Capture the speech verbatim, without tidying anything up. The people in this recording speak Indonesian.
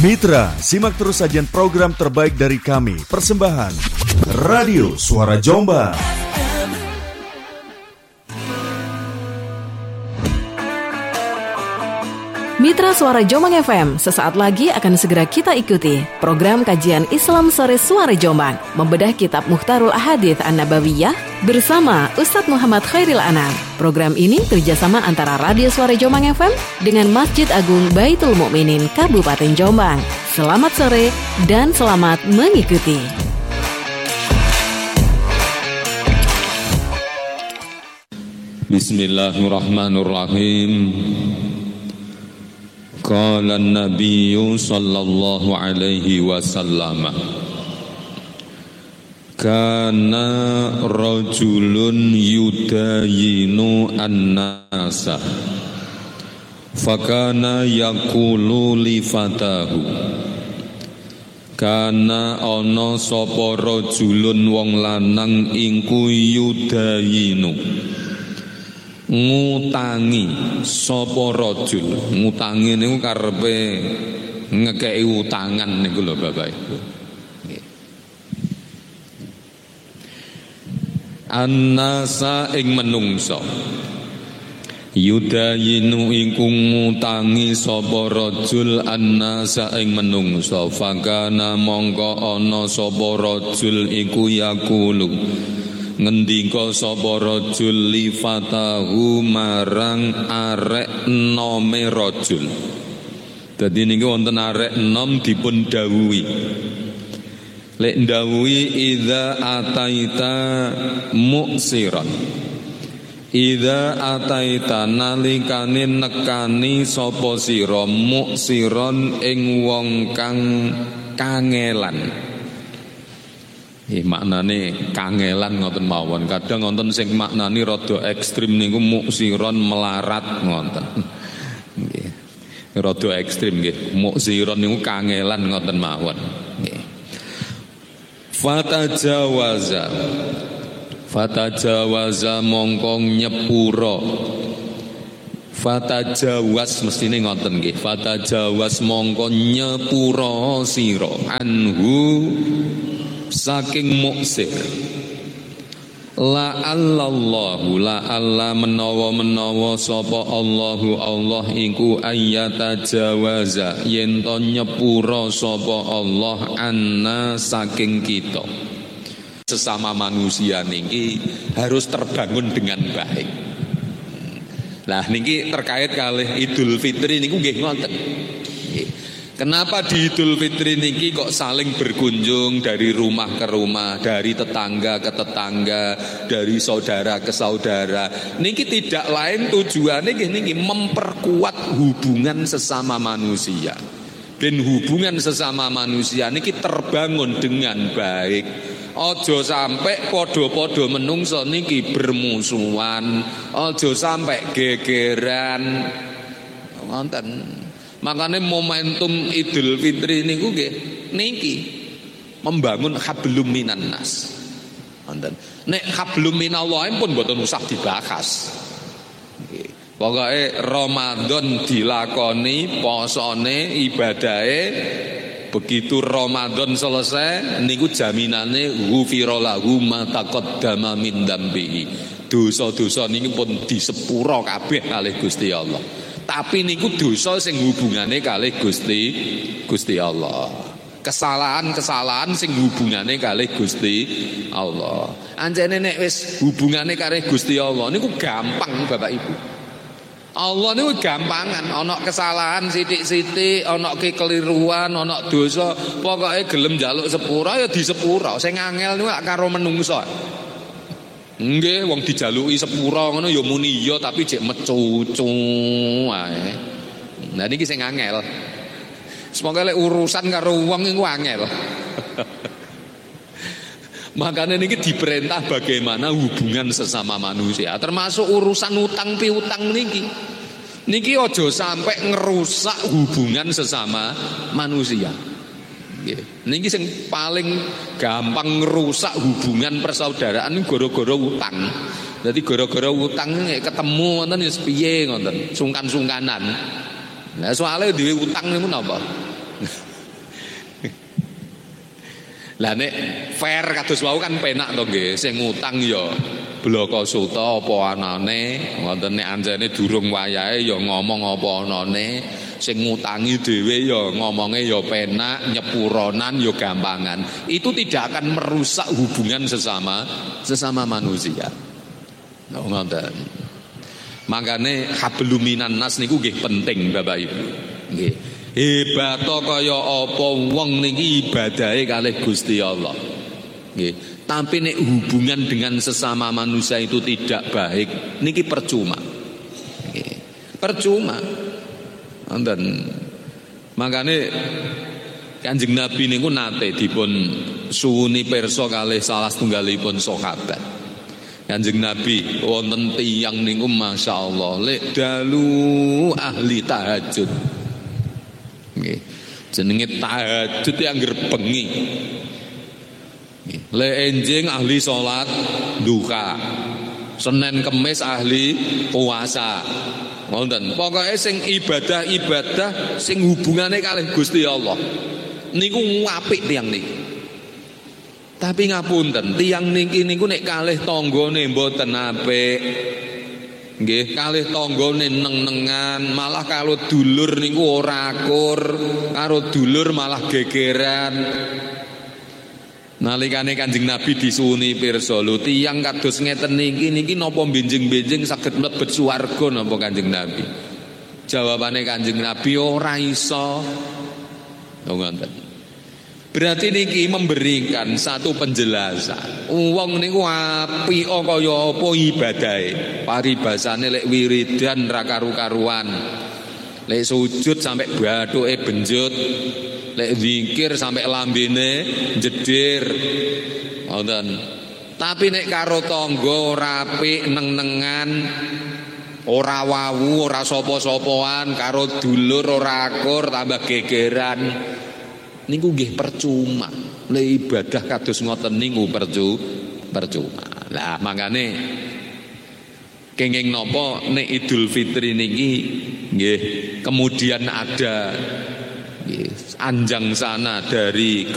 Mitra, simak terus sajian program terbaik dari kami. Persembahan Radio Suara Jombang. Mitra Suara Jombang F M, sesaat lagi akan segera kita ikuti program kajian Islam Sore Suara Jombang, membedah kitab Mukhtarul Ahadits An-Nabawiyah bersama Ustadz Muhammad Khairil Anam. Program ini kerjasama antara Radio Suara Jombang F M dengan Masjid Agung Baitul Mukminin Kabupaten Jombang. Selamat sore dan selamat mengikuti. Bismillahirrahmanirrahim. Qala an-nabiyyu sallallahu alaihi wasallam, kana rajulun yudayinu an-nasa fakana yaqulu li fatahu, kana ana sapa rajulun wong lanang ingku yudayinu ngutangi sapa rajul. Ngutangi niku karepe ngekeki utangan niku lho Bapak Ibu. Annasa ing menungso, yudayinu iku ngutangi sapa rajul annasa ing menungso, fakana mongko ana sapa rajul iku yaqulu ngendika sapa rajul li fatahu marang arek nome rajul. Dadi niki wonten arek nom dipun dawuhi, lek dawuhi idza ataita muksiran, idza ataita nalikane nekani sapa sira muksiron ing wong kang kangelan. Eh, maknane kangelan ngoten mawon. Kadang wonten sing maknane rada ekstrim niku muksiron melarat ngoten. Nggih. Rada ekstrim nggih. Muksiron niku kangelan ngoten mawon. Nggih. Fatajawaza. Fatajawaza mongko nyepura. Fatajawaz mestine ngoten nggih. Fatajawaz mongko nyepura sira anhu saking muksir. La allallahu la alla menawa-menawa sapa Allahu Allah iku ayata jawaza yen to nyepura sapa Allah anna saking kita. Sesama manusia niki harus terbangun dengan baik. Nah niki terkait kalih Idul Fitri niku nggih ngoten. Kenapa di Idul Fitri niki kok saling berkunjung dari rumah ke rumah, dari tetangga ke tetangga, dari saudara ke saudara. Niki tidak lain tujuannya niki memperkuat hubungan sesama manusia. Dan hubungan sesama manusia niki terbangun dengan baik. Ojo sampai podo-podo menungso niki bermusuhan, ojo sampai gegeran. Wonten. Makanya momentum Idul Fitri niku nggih niki membangun hablum minan nas. Wonten. Nek hablum minallah pun mboten usah dibahas. Nggih. Pokoke Ramadan dilakoni, posone, ibadahe, begitu Ramadan selesai niku jaminane ghufira lahu ma taqaddama min dzambihi. Dosa-dosa niku pun disepuro kabeh kalih Gusti Allah. Tapi niku dosa sing hubungane kalih Gusti Gusti Allah. Kesalahan-kesalahan sing hubungane kalih Gusti Allah. Anjene nek wis hubungane kalih Gusti Allah niku gampang Bapak Ibu. Allah niku gampangan, ana kesalahan sithik-sithik, ana kekeliruan, ana dosa, pokoke gelem njaluk sepura ya disepura. Sing angel niku karo menungso. Nggih, wong dijaluki sepura ngono ya muni iya tapi jek mecucu ae. Nah niki sing angel. Semoga lek urusan karo wong iku angel. Makanya niki diperintah bagaimana hubungan sesama manusia, termasuk urusan utang piutang niki. Niki ojo sampai ngerusak hubungan sesama manusia. Niki sing paling gampang ngerusak hubungan persaudaraan gara-gara utang. Jadi gara-gara utang nek ketemu wonten ya piye ngoten, sungkan-sungkanan. Nah soalnya dhewe utang niku napa? Lah nek fair kados wau kan penak to nggih, sing ngutang ya bloko suta apa anane, ngoten nek anjene durung wayahe ya ngomong apa anane, sing ngutangi dhewe ya ngomonge ya penak, nyepuronan ya gampangan. Itu tidak akan merusak hubungan sesama sesama manusia. Ngoten. Makane habluminan nas niku nggih penting Bapak Ibu. Nggih. Hebat kaya apa wong niki ibadahe kalih Gusti Allah. Nggih. Tapi nek hubungan dengan sesama manusia itu tidak baik, niki percuma. Nggih. Percuma. Wonten. Makane Kanjeng Nabi niku nate dipun suwuni pirsa kalih salah setunggalipun sahabat. Kanjeng Nabi wonten tiyang niku masyaallah lek dalu ahli tahajud. Nggih. Jenenge tahajud yang bengi. Le enjing ahli salat duha. Senin Kemis ahli puasa. Wonten. Pokoke sing ibadah-ibadah sing hubungane kalih Gusti Allah. Niku apik tiyang niki. Tapi ngapunten, tiyang niki niku nek kalih tanggane mboten apik. Nggih, kalih tanggane neng-nengan, malah kalau dulur niku ora akur, karo dulur malah gegeran. Nalikane Kanjeng Nabi disuwuni pirsa, lho tiyang kados ngeten niki niki napa benjing-benjing saged mlebet swarga napa Kanjeng Nabi? Jawabane Kanjeng Nabi ora iso. Ngoten. Berarti niki memberikan satu penjelasan. Wong niku apik kaya apa ibadahe. Paribasane lek wiridan ra karu-karuan. Lek sujud sampai bathuke benjut. Lek zikir sampai lambene jedir. Ngoten. Tapi nek karo tangga ora apik neng-nengan, ora wawu, ora sapa-sapaan, karo dulur ora akur, tambah gegeran. Niku nggih percuma. Lek ibadah kados ngoten niku percu percuma. Lah makane kenging napa nek Idul Fitri niki nggih kemudian ada nggih anjang sana dari